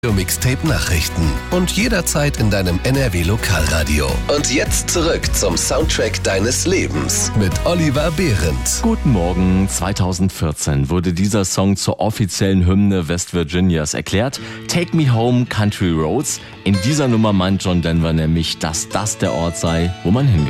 Mixtape Nachrichten und jederzeit in deinem NRW Lokalradio. Und jetzt zurück zum Soundtrack deines Lebens mit Oliver Behrendt. Guten Morgen. 2014 wurde dieser Song zur offiziellen Hymne West Virginias erklärt. Take Me Home, Country Roads. In dieser Nummer meint John Denver nämlich, dass das der Ort sei, wo man hingehört.